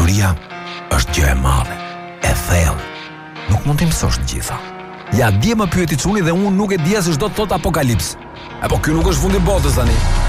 Dituria është gjë e madhe, e thellë. Nuk mund t'i mësosh të gjitha. Ja, dje më pyeti Çuni dhe unë nuk e dija se ç'do të thotë apokalips. Apo ky nuk është fundi i botës tani.